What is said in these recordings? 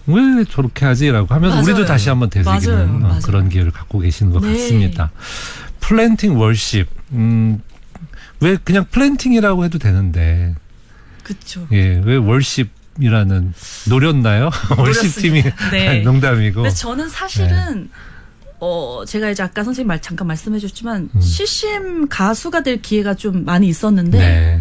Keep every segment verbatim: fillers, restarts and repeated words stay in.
왜 저렇게 하지라고 하면서 맞아요. 우리도 다시 한번 되새기는 맞아요. 맞아요. 그런 기회를 갖고 계시는 것 네. 같습니다. 플랜팅 월십. 음, 왜 그냥 플랜팅이라고 해도 되는데. 그렇죠. 예, 왜 월십이라는 노렸나요? 월십 팀이 네. 농담이고. 근데 저는 사실은 네. 어 제가 이제 아까 선생님 말 잠깐 말씀해 주셨지만 음. 씨씨엠 가수가 될 기회가 좀 많이 있었는데 네.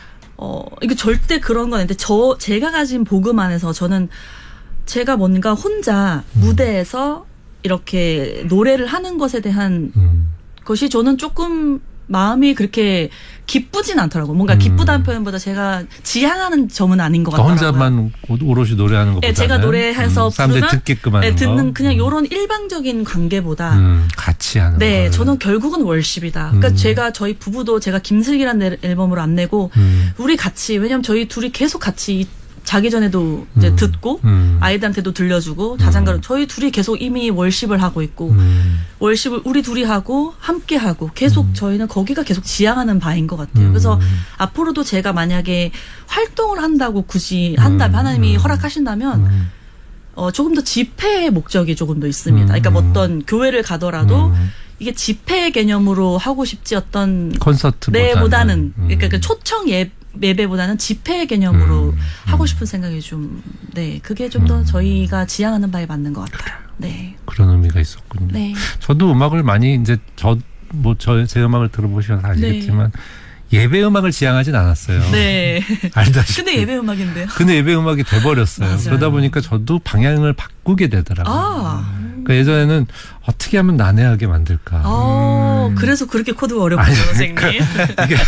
어 이게 절대 그런 건 아닌데 저 제가 가진 복음 안에서 저는 제가 뭔가 혼자 음. 무대에서 이렇게 노래를 하는 것에 대한 음. 것이 저는 조금 마음이 그렇게 기쁘진 않더라고요. 뭔가 음. 기쁘다는 표현보다 제가 지향하는 점은 아닌 것 그러니까 같더라고요. 혼자만 오롯이 노래하는 것보다는 네, 제가 노래해서 음, 사람들이 부르면 듣게끔 하는 네, 듣는 거. 그냥 음. 이런 일방적인 관계보다 음, 같이 하는 네, 걸. 저는 결국은 월십이다. 그러니까 음. 제가 저희 부부도 제가 김슬기라는 앨범으로 안 내고 음. 우리 같이 왜냐면 저희 둘이 계속 같이 자기 전에도 이제 음. 듣고 음. 아이들한테도 들려주고 자장가로 음. 저희 둘이 계속 이미 월십을 하고 있고 음. 월십을 우리 둘이 하고 함께 하고 계속 음. 저희는 거기가 계속 지향하는 바인 것 같아요. 음. 그래서 앞으로도 제가 만약에 활동을 한다고 굳이 한다면 음. 하나님이 음. 허락하신다면 음. 어, 조금 더 집회의 목적이 조금 더 있습니다. 음. 그러니까 뭐 어떤 교회를 가더라도 음. 이게 집회 개념으로 하고 싶지 어떤 콘서트보다는 네, 보다는 음. 그러니까 그 초청 예, 예배보다는 집회 개념으로 음. 하고 음. 싶은 생각이 좀 네, 그게 좀 더 음. 저희가 지향하는 바에 맞는 것 같아요. 네. 그런 의미가 있었군요. 네. 저도 음악을 많이 이제 저 뭐 저 제 음악을 들어보시면 아시겠지만 예배 음악을 지향하진 않았어요. 네. 알다시피. 근데 예배 음악인데요. 근데 예배 음악이 돼버렸어요. 맞아요. 그러다 보니까 저도 방향을 바꾸게 되더라고요. 아. 그러니까 예전에는 어떻게 하면 난해하게 만들까. 어, 음. 그래서 그렇게 코드가 어렵군요, 아니, 선생님. 그러니까 이게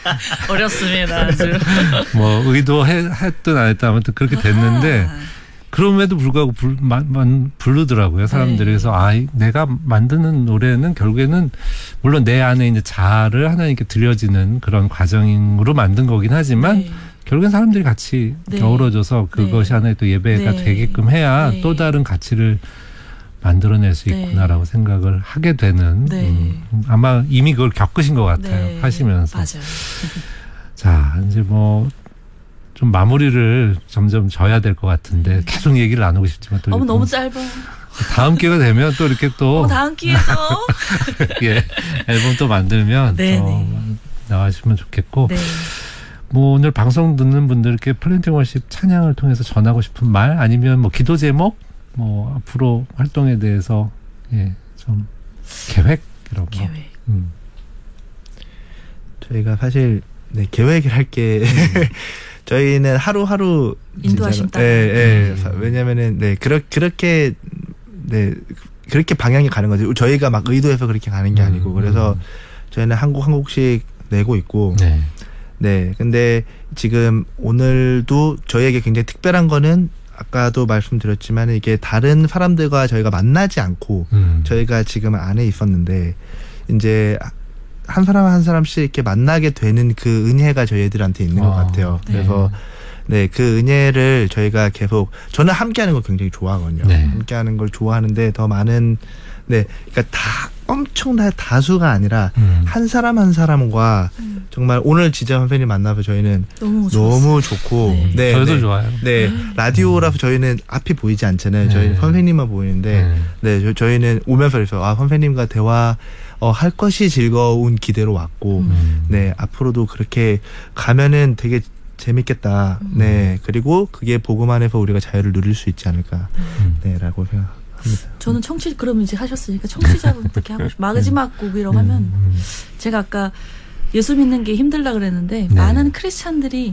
어렵습니다, 아주. 뭐 의도했든 안 했든 아무튼 그렇게 됐는데 아. 그럼에도 불구하고 불, 만, 만, 부르더라고요, 사람들이. 네. 그래서, 아, 내가 만드는 노래는 결국에는, 물론 내 안에 이제 자아를 하나님께 드려지는 그런 과정으로 만든 거긴 하지만, 네. 결국엔 사람들이 같이 네. 어우러져서 그것이 네. 하나의 또 예배가 네. 되게끔 해야 네. 또 다른 가치를 만들어낼 수 네. 있구나라고 생각을 하게 되는, 네. 음, 아마 이미 그걸 겪으신 것 같아요, 네. 하시면서. 맞아요. 자, 이제 뭐, 좀 마무리를 점점 져야 될 것 같은데 계속 얘기를 나누고 싶지만 또 어머, 이렇게 너무 짧아. 다음 기회가 되면 또 이렇게 또 어, 다음 기회에 또. 예, 앨범 또 만들면 네, 또 네. 나와주시면 좋겠고 네. 뭐 오늘 방송 듣는 분들께 플랜팅 월십 찬양을 통해서 전하고 싶은 말 아니면 뭐 기도 제목 뭐 앞으로 활동에 대해서 예, 좀 계획 이런 거. 계획. 음. 저희가 사실 네, 계획을 할게 저희는 하루하루 인도하심 따라. 예, 예. 음. 왜냐면은 네 그렇 그렇게 네 그렇게 방향이 가는 거죠. 저희가 막 의도해서 그렇게 가는 게 음, 아니고 그래서 음. 저희는 한 곡 한 곡씩 내고 있고 네. 네 근데 지금 오늘도 저희에게 굉장히 특별한 거는 아까도 말씀드렸지만 이게 다른 사람들과 저희가 만나지 않고 음. 저희가 지금 안에 있었는데 이제 한 사람 한 사람씩 이렇게 만나게 되는 그 은혜가 저희들한테 있는 것 아, 같아요. 네. 그래서 네, 그 은혜를 저희가 계속 저는 함께하는 걸 굉장히 좋아하거든요. 네. 함께하는 걸 좋아하는데 더 많은 네, 그러니까 다 엄청난 다수가 아니라 음. 한 사람 한 사람과 음. 정말 오늘 진짜 선배님 만나서 저희는 너무 좋았어요. 너무 좋고 네. 네, 저희도 네. 좋아요. 네, 음. 라디오라서 저희는 앞이 보이지 않잖아요. 네. 저희는 선생님만 보이는데 네. 네, 저, 저희는 오면서 그래서 아 선생님과 대화 어, 할 것이 즐거운 기대로 왔고 음. 네 앞으로도 그렇게 가면은 되게 재밌겠다. 음. 네 그리고 그게 복음 안에서 우리가 자유를 누릴 수 있지 않을까. 음. 네라고 생각합니다. 저는 청취, 그러면 이제 하셨으니까 청취자분들께 하고 싶 마지막 곡이라고 하면 음. 제가 아까 예수 믿는 게 힘들다 그랬는데 네. 많은 크리스찬들이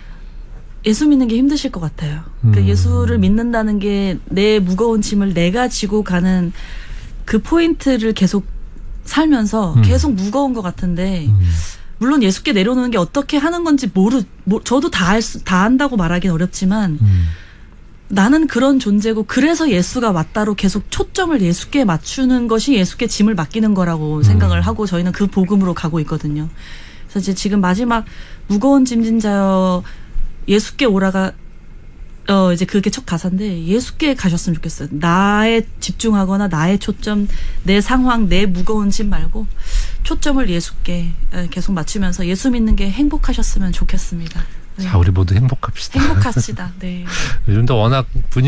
예수 믿는 게 힘드실 것 같아요. 그러니까 음. 예수를 믿는다는 게 내 무거운 짐을 내가 지고 가는 그 포인트를 계속 살면서 음. 계속 무거운 것 같은데 음. 물론 예수께 내려놓는 게 어떻게 하는 건지 모르, 모, 저도 다, 알 수, 다 안다고 말하기는 어렵지만 음. 나는 그런 존재고 그래서 예수가 왔다로 계속 초점을 예수께 맞추는 것이 예수께 짐을 맡기는 거라고 음. 생각을 하고 저희는 그 복음으로 가고 있거든요. 그래서 이제 지금 마지막 무거운 짐진 자여 예수께 오라가 어 이제 그게 첫 가사인데 예수께 가셨으면 좋겠어요. 나에 집중하거나 나의 초점, 내 상황, 내 무거운 짐 말고 초점을 예수께 계속 맞추면서 예수 믿는 게 행복하셨으면 좋겠습니다. 네. 자, 우리 모두 행복합시다. 행복합시다. 네. 요즘도 워낙 분위기